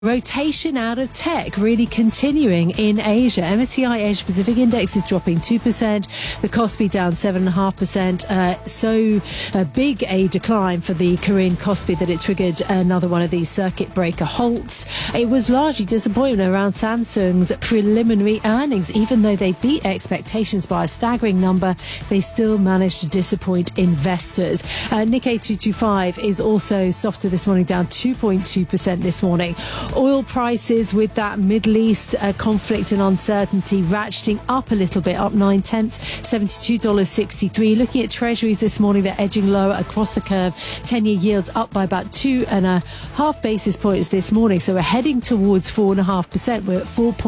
Rotation out of tech really continuing in Asia. MSCI Asia Pacific Index is dropping 2%. The Kospi down 7.5%. So big a decline for the Korean Kospi that it triggered another one of these circuit breaker halts. It was largely disappointment around Samsung's preliminary earnings. Even though they beat expectations by a staggering number, they still managed to disappoint investors. Nikkei 225 is also softer this morning, down 2.2% this morning. Oil prices, with that Middle East conflict and uncertainty, ratcheting up a little bit, up 0.9, $72.63. Looking at treasuries this morning, they're edging lower across the curve. 10-year yields up by about 2.5 basis points this morning. So we're heading towards 4.5%. We're at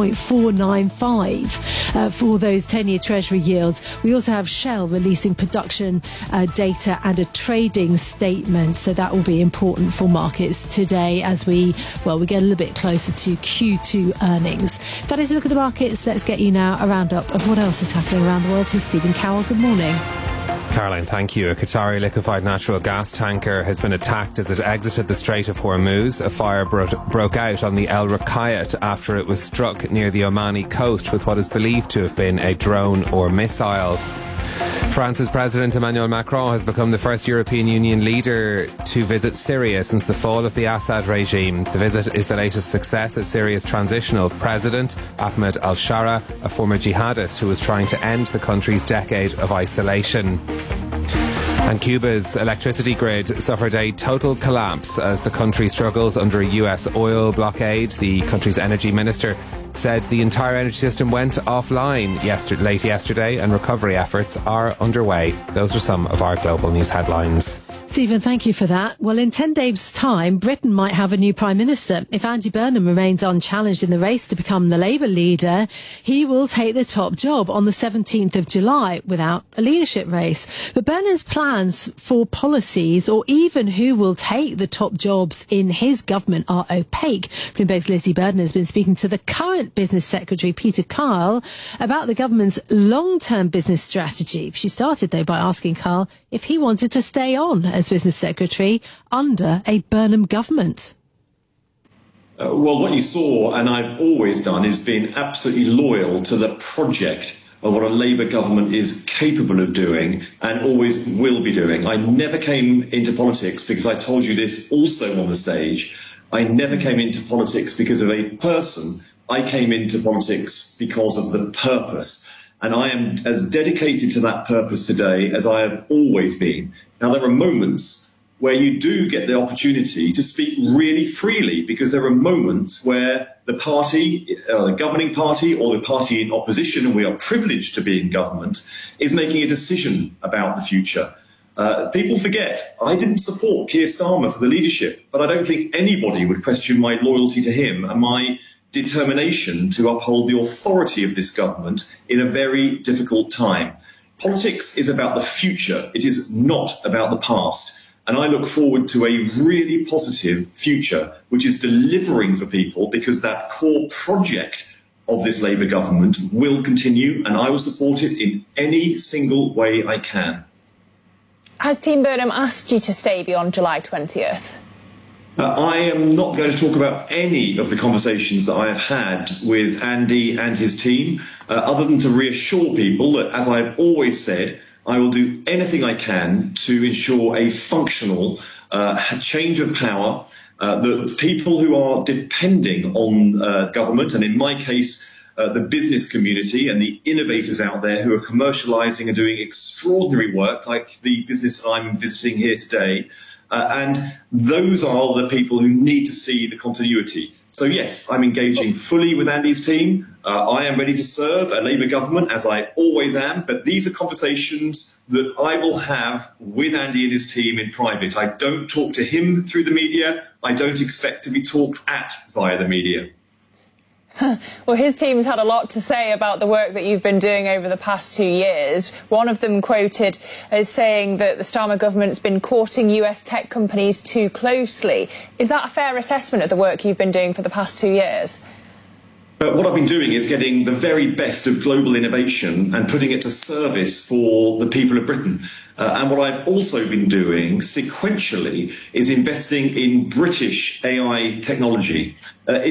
4.495 for those 10-year treasury yields. We also have Shell releasing production data and a trading statement. So that will be important for markets today as we get a little bit closer to Q2 earnings. That is a look at the markets. Let's get you now a roundup of what else is happening around the world. Here's Stephen Cowell. Good morning. Caroline, thank you. A Qatari liquefied natural gas tanker has been attacked as it exited the Strait of Hormuz. A fire broke out on the El Rukayat after it was struck near the Omani coast with what is believed to have been a drone or missile. France's President Emmanuel Macron has become the first European Union leader to visit Syria since the fall of the Assad regime. The visit is the latest success of Syria's transitional president, Ahmed al-Shara, a former jihadist who was trying to end the country's decade of isolation. And Cuba's electricity grid suffered a total collapse as the country struggles under a US oil blockade. The country's energy minister said the entire energy system went offline late yesterday and recovery efforts are underway. Those are some of our global news headlines. Stephen, thank you for that. Well, in 10 days' time, Britain might have a new Prime Minister. If Andy Burnham remains unchallenged in the race to become the Labour leader, he will take the top job on the 17th of July without a leadership race. But Burnham's plans for policies or even who will take the top jobs in his government are opaque. Bloomberg's Lizzie Burden has been speaking to the current Business Secretary, Peter Kyle, about the government's long-term business strategy. She started, though, by asking Kyle if he wanted to stay on as Business Secretary under a Burnham government. Well, what you saw, and I've always done, is been absolutely loyal to the project of what a Labour government is capable of doing and always will be doing. I never came into politics, because I told you this also on the stage, I never came into politics because of a person. I came into politics because of the purpose. And I am as dedicated to that purpose today as I have always been. Now, there are moments where you do get the opportunity to speak really freely, because there are moments where the party, the governing party or the party in opposition, and we are privileged to be in government, is making a decision about the future. People forget, I didn't support Keir Starmer for the leadership, but I don't think anybody would question my loyalty to him and my determination to uphold the authority of this government in a very difficult time. Politics is about the future. It is not about the past. And I look forward to a really positive future, which is delivering for people, because that core project of this Labour government will continue, and I will support it in any single way I can. Has Team Burnham asked you to stay beyond July 20th? I am not going to talk about any of the conversations that I have had with Andy and his team, other than to reassure people that, as I've always said, I will do anything I can to ensure a functional change of power, that people who are depending on government, and in my case, the business community and the innovators out there who are commercialising and doing extraordinary work, like the business I'm visiting here today, and those are the people who need to see the continuity. So yes, I'm engaging fully with Andy's team. I am ready to serve a Labour government, as I always am, but these are conversations that I will have with Andy and his team in private. I don't talk to him through the media. I don't expect to be talked at via the media. Well, his team's had a lot to say about the work that you've been doing over the past 2 years. One of them quoted as saying that the Starmer government's been courting US tech companies too closely. Is that a fair assessment of the work you've been doing for the past 2 years? But what I've been doing is getting the very best of global innovation and putting it to service for the people of Britain. And what I've also been doing sequentially is investing in British AI technology.